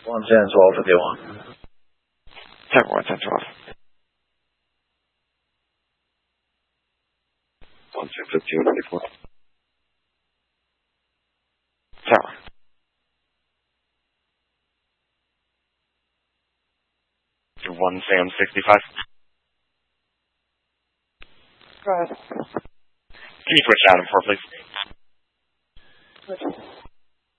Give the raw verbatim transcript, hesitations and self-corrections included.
one ten twelve fifty-one. Tower one ten twelve. one ten fifteen fifty-four. Tower. one Sam sixty-five. Go ahead. Can you switch down to four, please? Switch.